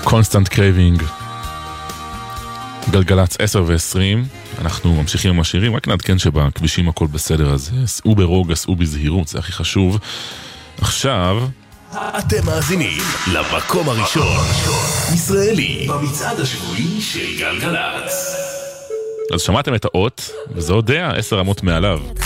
קונסטנט קרייבינג, גלגלץ 10 ו-20. אנחנו ממשיכים עם השירים, רק נעדכן שבכבישים הכל בסדר, אז סעו ברוגע, סעו בזהירות, זה הכי חשוב. עכשיו אתם מאזינים למקום הראשון ישראלי במצעד השבועי של גלגלץ. אז שמעתם את האות, וזה עוד 10 רמות מעליו.